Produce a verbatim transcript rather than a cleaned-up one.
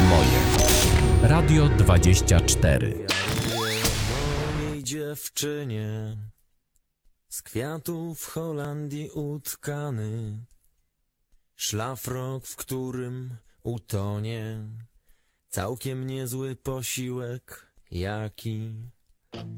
moje. Radio dwadzieścia cztery. Mojej dziewczynie z kwiatów w Holandii utkany, szlafrok, w którym utonie całkiem niezły posiłek jaki.